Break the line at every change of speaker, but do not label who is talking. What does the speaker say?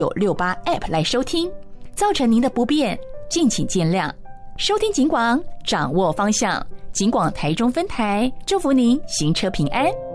68 App 来收听，造成您的不便，敬请见谅。收听警广，掌握方向。警广台中分台，祝福您行车平安。